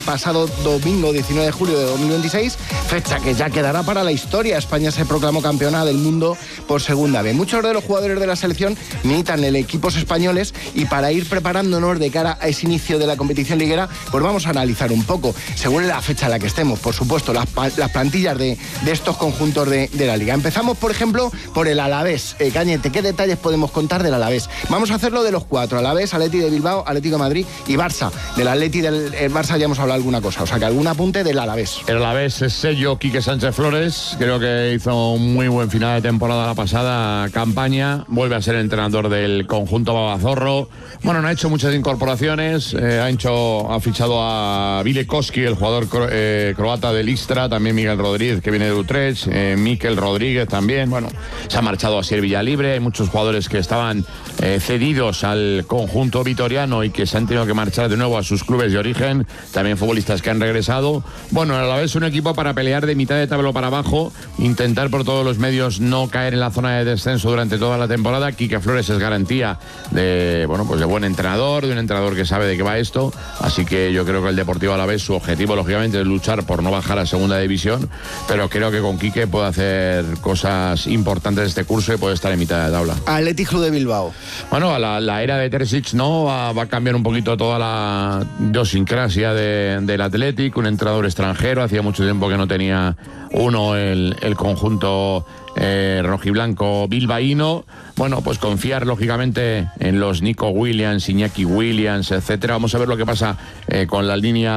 pasado domingo 19 de julio de 2026, fecha que ya quedará para la historia. España se proclamó campeona del mundo por segunda vez. Muchos de los jugadores de la selección militan en equipos españoles y para ir preparándonos de cara a ese inicio de la competición liguera, pues vamos a analizar un poco, según la fecha en la que estemos, por supuesto, las plantillas de estos conjuntos de la liga. Empezamos, por ejemplo, por el Alavés. Cañete, ¿qué detalles podemos contar del Alavés? Vamos a hacerlo de los cuatro: Alavés, Atleti de Bilbao, Atlético de Madrid y Barça. Del Atleti y del Barça ya hemos hablado alguna cosa, o sea que algún apunte del Alavés. El Alavés es sello Quique Sánchez Flores, creo que hizo un muy buen final de temporada la pasada campaña, vuelve a ser entrenador del conjunto babazorro. Bueno, no ha hecho muchas incorporaciones, ha fichado a Vile Koski, el jugador croata del Istra, también Miguel Rodríguez, que viene de Utrecht, Mikel Rodríguez también. Bueno, se ha marchado a Asier Villalibre, hay muchos jugadores que estaban cedidos al conjunto vitoriano y que se han tenido que marchar de nuevo a sus clubes de origen, también futbolistas que han regresado. Bueno, a la vez un equipo para pelear de mitad de tabla para abajo, intentar por todos los medios no caer en la zona de descenso durante toda la temporada. Quique Flores es garantía de, bueno, pues de buen entrenador, de un entrenador que sabe de qué va esto, así que yo creo que el Deportivo Alavés, su objetivo lógicamente es luchar por no bajar a segunda división, pero creo que con Quique puede hacer cosas importantes este curso y puede estar en mitad de tabla. Athletic Club de Bilbao. Bueno, la era de Terzic no va a cambiar un poquito toda la idiosincrasia del Athletic, un entrenador extranjero, hacía mucho tiempo que no tenía uno el conjunto rojiblanco bilbaíno. Bueno, pues confiar lógicamente en los Nico Williams, Iñaki Williams, etcétera. Vamos a ver lo que pasa con la línea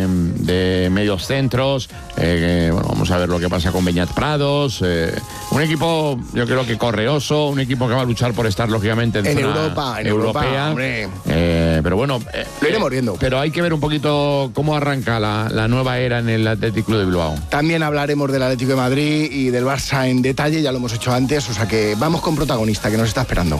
de medios centros. Bueno, vamos a ver lo que pasa con Beñat Prados. Un equipo, yo creo que correoso, un equipo que va a luchar por estar lógicamente en zona europea. Hombre. Pero bueno, lo iremos viendo. Pero hay que ver un poquito cómo arranca la nueva era en el Athletic Club de Bilbao. También hablaremos del Atlético de Madrid y del Barça en detalle, ya lo hemos hecho antes, o sea que vamos con protagonista que nos está esperando.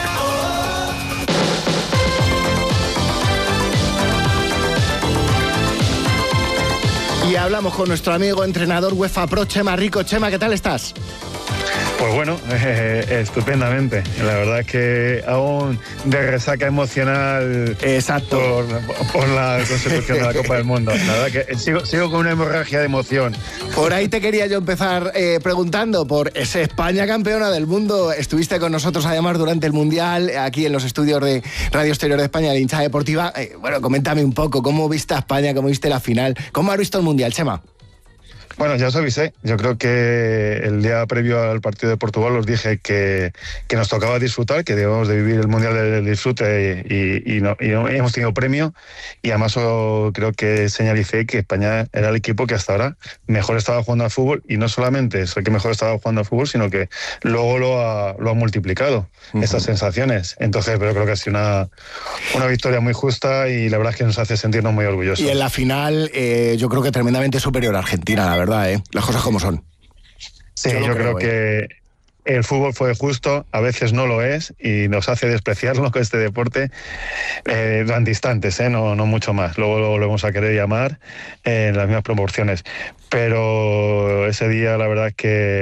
Y hablamos con nuestro amigo entrenador UEFA Pro, Chema Rico. Chema, ¿qué tal estás? Pues bueno, estupendamente. La verdad es que aún de resaca emocional. Exacto. Por la consecución de la Copa del Mundo. La verdad que sigo con una hemorragia de emoción. Por ahí te quería yo empezar preguntando por ese España campeona del mundo. Estuviste con nosotros además durante el Mundial, aquí en los estudios de Radio Exterior de España, de Hinchada Deportiva. Bueno, coméntame un poco, ¿cómo viste a España? ¿Cómo viste la final? ¿Cómo has visto el Mundial, Chema? Bueno, ya os avisé. Yo creo que el día previo al partido de Portugal os dije que nos tocaba disfrutar, que debíamos de vivir el Mundial del disfrute y hemos tenido premio. Y además creo que señalicé que España era el equipo que hasta ahora mejor estaba jugando al fútbol, y no solamente es el que mejor estaba jugando al fútbol, sino que luego lo ha multiplicado, estas sensaciones. Entonces, pero creo que ha sido una victoria muy justa y la verdad es que nos hace sentirnos muy orgullosos. Y en la final, yo creo que tremendamente superior a Argentina, la verdad, las cosas como son. Sí, yo creo que el fútbol fue justo, a veces no lo es, y nos hace despreciarlo con este deporte durante instantes, no mucho más. Luego lo volvemos a querer llamar en las mismas proporciones. Pero ese día la verdad es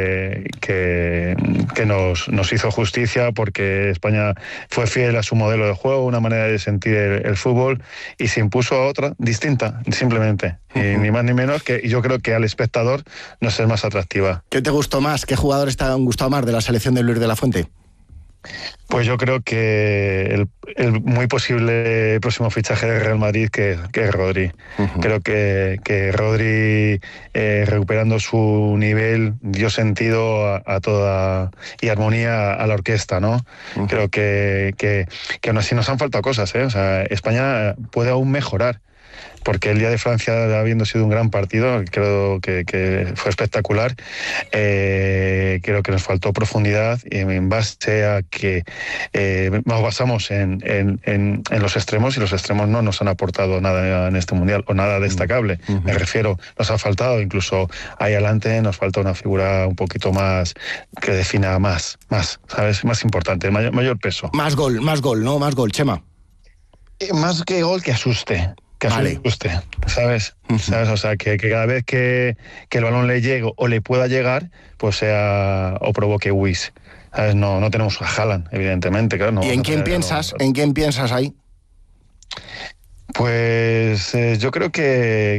que nos hizo justicia, porque España fue fiel a su modelo de juego, una manera de sentir el fútbol, y se impuso a otra distinta, simplemente. Y ni más ni menos, que yo creo que al espectador nos es más atractiva. ¿Qué te gustó más? ¿Qué jugadores te han gustado más de la selección de Luis de la Fuente? Pues yo creo que el muy posible próximo fichaje de Real Madrid, que es Rodri. Creo que Rodri, recuperando su nivel, dio sentido a toda y armonía a la orquesta, ¿no? Creo que aún así nos han faltado cosas, O sea, España puede aún mejorar, porque el día de Francia, habiendo sido un gran partido, creo que fue espectacular. Creo que nos faltó profundidad, y en base a que nos basamos en los extremos, y los extremos no nos han aportado nada en este Mundial, o nada destacable. Me refiero, nos ha faltado, incluso ahí adelante nos falta una figura un poquito más que defina más, ¿sabes? Más importante, mayor peso. Más gol, ¿no? Más gol, Chema. Más que gol, que asuste. Que vale. Usted, ¿sabes? O sea, que cada vez que el balón le llegue o le pueda llegar, pues sea o provoque whiz. ¿Sabes? No tenemos a Haaland, evidentemente. Claro, ¿Y en quién piensas? ¿En quién piensas ahí? Pues yo creo que